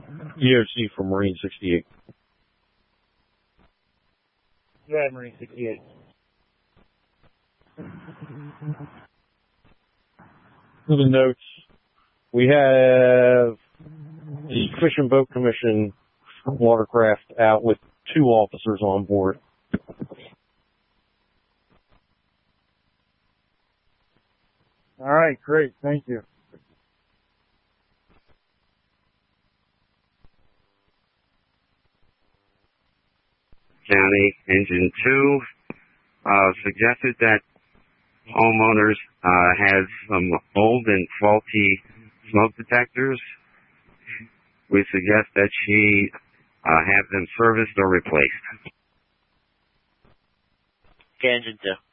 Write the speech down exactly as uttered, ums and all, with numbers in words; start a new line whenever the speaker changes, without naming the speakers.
E O C for Marine sixty-eight.
Go ahead, Marine sixty-eight.
For the notes, we have the Fish and Boat Commission watercraft out with two officers on board.
All right, great. Thank you.
County Engine two uh, suggested that homeowners uh, had some old and faulty smoke detectors. We suggest that she uh, have them serviced or replaced.
Okay, Engine two.